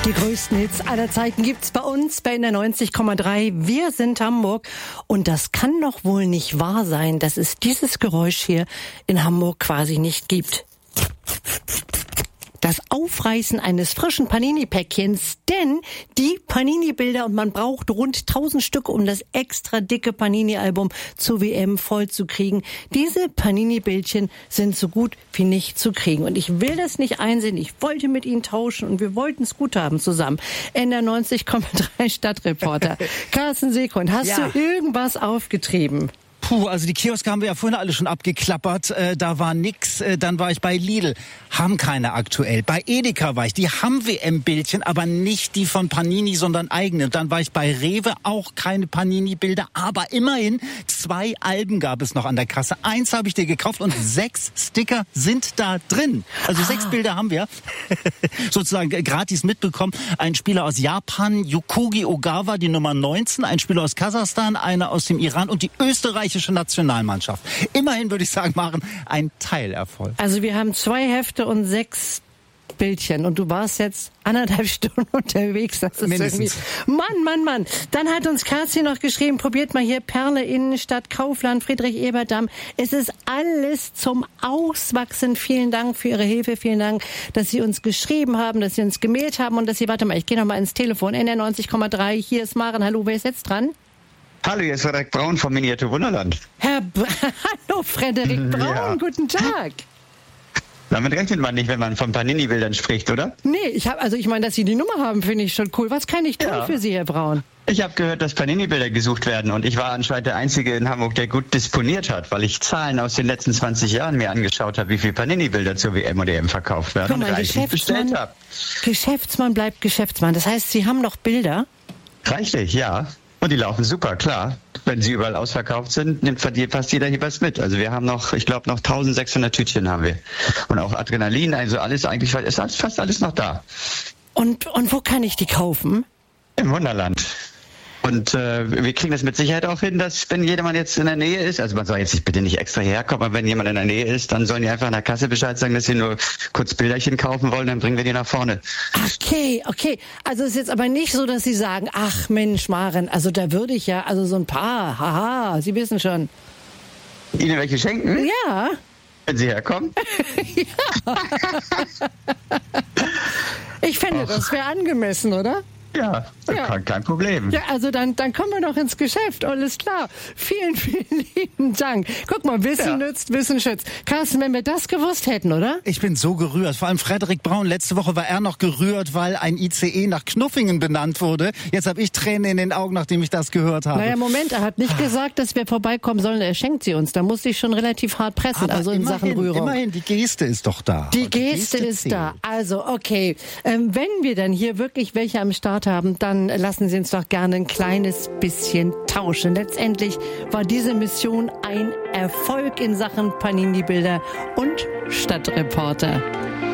Die größten Hits aller Zeiten gibt's bei uns bei der 90,3. Wir sind Hamburg und das kann doch wohl nicht wahr sein, dass es dieses Geräusch hier in Hamburg quasi nicht gibt. Das Aufreißen eines frischen Panini-Päckchens, denn die Panini-Bilder, und man braucht rund 1000 Stück, um das extra dicke Panini-Album zur WM voll zu kriegen. Diese Panini-Bildchen sind so gut wie nicht zu kriegen. Und ich will das nicht einsehen. Ich wollte mit Ihnen tauschen und wir wollten es gut haben zusammen. NDR 90,3 Stadtreporter. Carsten Seekund, hast du irgendwas aufgetrieben? Puh, also die Kioske haben wir ja vorhin alle schon abgeklappert. Da war nix. Dann war ich bei Lidl. Haben keine aktuell. Bei Edeka war ich. Die haben WM-Bildchen, aber nicht die von Panini, sondern eigene. Und dann war ich bei Rewe. Auch keine Panini-Bilder. Aber immerhin 2 Alben gab es noch an der Kasse. 1 habe ich dir gekauft und 6 Sticker sind da drin. Also 6 Bilder haben wir sozusagen gratis mitbekommen. Ein Spieler aus Japan, Yukogi Ogawa, die Nummer 19. Ein Spieler aus Kasachstan, einer aus dem Iran und die österreichische Nationalmannschaft. Immerhin würde ich sagen, Maren, ein Teilerfolg. Also wir haben 2 Hefte und 6 Bildchen und du warst jetzt 1,5 Stunden unterwegs. Das ist mindestens. Mann. Dann hat uns Kerstin noch geschrieben, probiert mal hier Perle, Innenstadt, Kaufland, Friedrich-Ebert-Damm. Es ist alles zum Auswachsen. Vielen Dank für Ihre Hilfe. Vielen Dank, dass Sie uns geschrieben haben, dass Sie uns gemailt haben und dass Sie, warte mal, ich gehe noch mal ins Telefon. NDR 90,3. Hier ist Maren. Hallo, wer ist jetzt dran? Hallo, hier ist Frederik Braun vom Miniatur Wunderland. Hallo, Frederik Braun, Guten Tag. Damit rechnet man nicht, wenn man von Panini-Bildern spricht, oder? Nee, ich meine, dass Sie die Nummer haben, finde ich schon cool. Was kann ich tun für Sie, Herr Braun? Ich habe gehört, dass Panini-Bilder gesucht werden und ich war anscheinend der Einzige in Hamburg, der gut disponiert hat, weil ich Zahlen aus den letzten 20 Jahren mir angeschaut habe, wie viel Panini-Bilder zur WM und EM verkauft werden. Guck mal, Geschäftsmann bleibt Geschäftsmann. Das heißt, Sie haben noch Bilder? Reichlich, ja. Und die laufen super, klar. Wenn sie überall ausverkauft sind, nimmt fast jeder hier was mit. Also wir haben noch, ich glaube, noch 1600 Tütchen haben wir. Und auch Adrenalin, also alles eigentlich, ist fast alles noch da. Und wo kann ich die kaufen? Im Wunderland. Und wir kriegen das mit Sicherheit auch hin, dass wenn jemand jetzt in der Nähe ist, also man soll jetzt bitte nicht extra hierher kommen, aber wenn jemand in der Nähe ist, dann sollen die einfach an der Kasse Bescheid sagen, dass sie nur kurz Bilderchen kaufen wollen, dann bringen wir die nach vorne. Okay. Also es ist jetzt aber nicht so, dass Sie sagen, ach Mensch, Maren, also da würde ich ja, also so ein paar, haha, Sie wissen schon. Ihnen welche schenken? Ja. Wenn Sie herkommen? Ja. Ich fände, das wäre angemessen, oder? Ja, kein Problem. Ja, also dann kommen wir doch ins Geschäft, alles klar. Vielen lieben Dank. Guck mal, Wissen nützt, Wissen schützt. Carsten, wenn wir das gewusst hätten, oder? Ich bin so gerührt. Vor allem Frederik Braun. Letzte Woche war er noch gerührt, weil ein ICE nach Knuffingen benannt wurde. Jetzt habe ich Tränen in den Augen, nachdem ich das gehört habe. Naja, Moment, er hat nicht gesagt, dass wir vorbeikommen sollen. Er schenkt sie uns. Da musste ich schon relativ hart pressen, aber also in Sachen Rührung. Immerhin, die Geste ist doch da. Die Geste ist da. Also, okay. Wenn wir dann hier wirklich welche am Start haben, dann lassen Sie uns doch gerne ein kleines bisschen tauschen. Letztendlich war diese Mission ein Erfolg in Sachen Panini-Bilder und Stadtreporter.